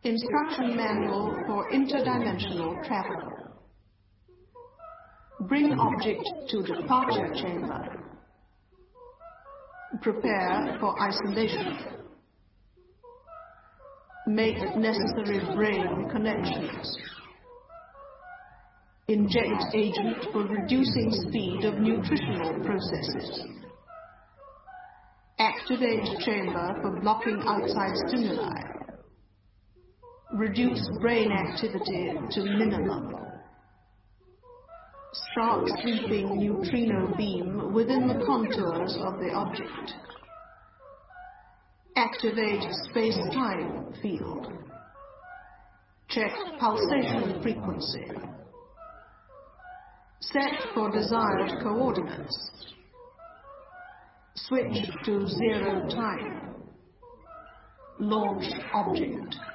Instruction Manual for Interdimensional Travel. Bring object to departure chamber. Prepare for isolation. Make necessary brain connections. Inject agent for reducing speed of nutritional processes. Activate chamber for blocking outside stimuli. Reduce brain activity to minimum. Start sweeping neutrino beam within the contours of the object. Activate space-time field. Check pulsation frequency. Set for desired coordinates. Switch to 0 time. Launch object.